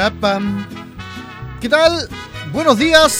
Parapam. ¿Qué tal? Buenos días,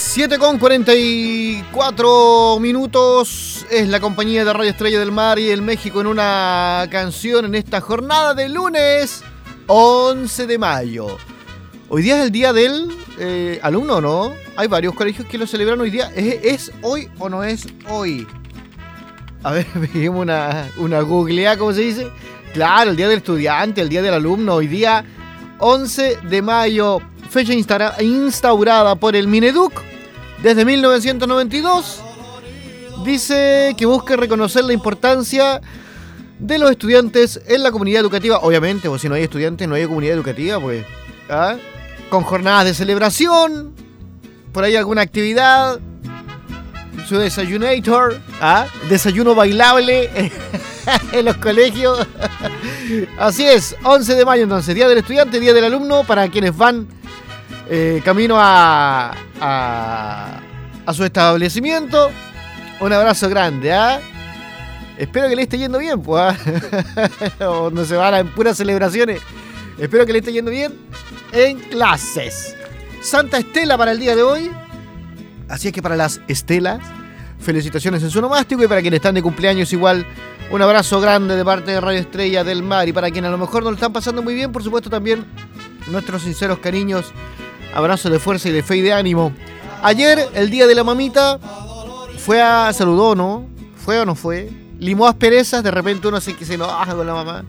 7:44. Es la compañía de Radio Estrella del Mar y el México en una canción en esta jornada de lunes 11 de mayo. Hoy día es el día del alumno, ¿no? Hay varios colegios que lo celebran hoy día. ¿Es hoy o no es hoy? A ver, veamos una googleada, ¿cómo se dice? Claro, el día del estudiante, el día del alumno. Hoy día 11 de mayo, fecha instaurada por el Mineduc desde 1992. Dice que busca reconocer la importancia de los estudiantes en la comunidad educativa. Obviamente, pues si no hay estudiantes, no hay comunidad educativa, pues. ¿Ah? Con jornadas de celebración, por ahí alguna actividad, su desayunator, desayuno bailable en los colegios. Así es, 11 de mayo entonces, Día del Estudiante, Día del Alumno, para quienes van camino a su establecimiento. Un abrazo grande, Espero que le esté yendo bien, pues, o no se van a puras celebraciones. Espero que le esté yendo bien en clases. Santa Estela para el día de hoy. Así es que para las Estelas, felicitaciones en su nomástico. Y para quienes están de cumpleaños igual, un abrazo grande de parte de Radio Estrella del Mar. Y para quienes a lo mejor no lo están pasando muy bien, por supuesto también nuestros sinceros cariños. Abrazos de fuerza y de fe y de ánimo. Ayer, el día de la mamita, saludó, ¿no? ¿Fue o no fue? Limó asperezas, de repente uno se enoja con la mamá.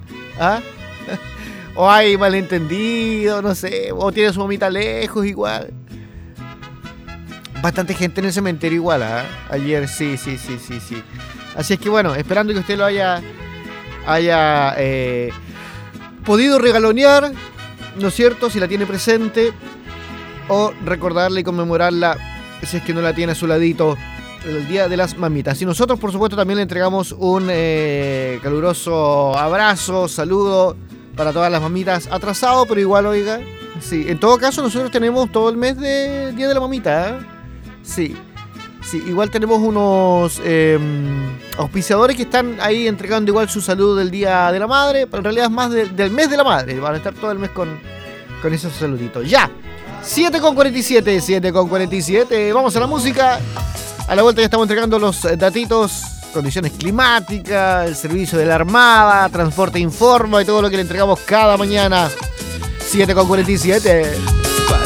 O hay malentendido, no sé, o tiene su mamita lejos igual. Bastante gente en el cementerio igual, Ayer, sí. Así es que bueno, esperando que usted lo haya podido regalonear, ¿no es cierto? Si la tiene presente, o recordarla y conmemorarla si es que no la tiene a su ladito el Día de las Mamitas. Y nosotros, por supuesto, también le entregamos un caluroso abrazo, saludo para todas las mamitas, atrasado, pero igual, oiga. Sí, en todo caso, nosotros tenemos todo el mes de Día de la Mamita, Sí, igual tenemos unos auspiciadores que están ahí entregando igual su saludo del Día de la Madre, pero en realidad es más del mes de la Madre. Van a estar todo el mes con esos saluditos. Ya, 7:47. Vamos a la música. A la vuelta ya estamos entregando los datitos. Condiciones climáticas, el servicio de la Armada, Transporte Informa y todo lo que le entregamos cada mañana. 7:47.